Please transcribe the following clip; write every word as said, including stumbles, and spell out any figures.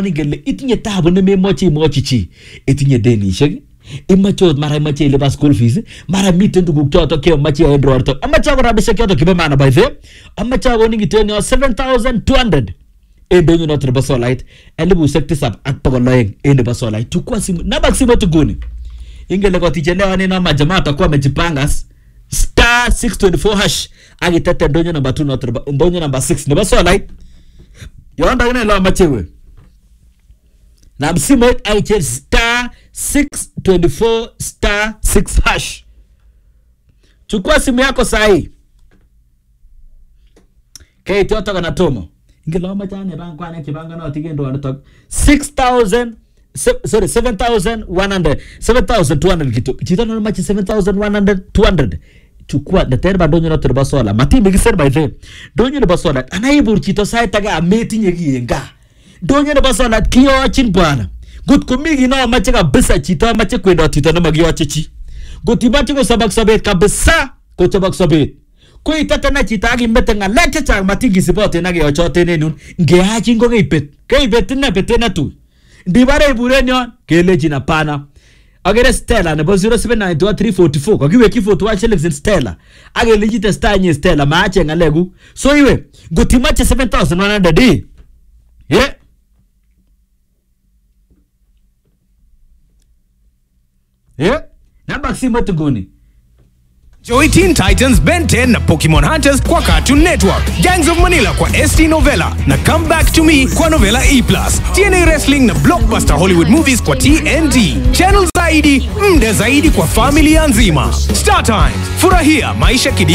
ngololoni ngele itinye tabu nememoche imochi chi itinye denishek imache mara imache ile ba school fees mara miten tuguk choto ke mache endorto amache ko rabishek choto kibe maana by the amache ko ningi tenyo seven thousand two hundred endo nyo not reba solite elibu sektisab ak pogoloeng endo ba solite tukwa simu naba simu tuguni ingele ko tichelewa ni na majamaa atakuwa amejipangas star six twenty-four hash agitete ndonyo number two not reba ndonyo number six ne ba solite yonda ngene lo machewe na msimu aiche star six twenty-four star six hash. Chukua simu yako sahi. Kaya itoto kana tomo. Ingelo machane bangu ane kibanga na otigendo wanatok six thousand sorry seven thousand one hundred seven thousand two hundred kitu. Chito na machi seven thousand one hundred two hundred. Chukua na terba donyo na terba sola. Mati migisir by the donyo na basola. Anaibur chito sahi taga ameti nyegi yenga. Donyo na basola kiyo achin bwana. Gut kumigi na mache kabisa chita mache kwenda tita na magiwa chechi. Gut ibati ko sabak sabet kabisa ko sabak sabet. Ko itata na chita agi mete nga leche cha matingi sipote na ge chote nenun nge hachi ngo ge pet. Ke pet na pet na tu. Ndibare ibure nyon ke leji na pana. Agere Stella nebo zero seven nine two three four four ko kiwe ki photo wa Chelix Stella. Age leji te star nye Stella ma ache nga legu. So iwe gut imache seven thousand one hundred di. Yeah. Yeah, namba simu tuguni. Joy Teen Titans Ben ten na Pokemon Hunters kwa Cartoon Network. Gangs of Manila kwa S T Novella na Come Back to Me kwa Novella E plus. T N A Wrestling na Blockbuster Hollywood Movies kwa T N T. Channel zaidi, mde zaidi kwa familia nzima. Star Times, furahia maisha kidi.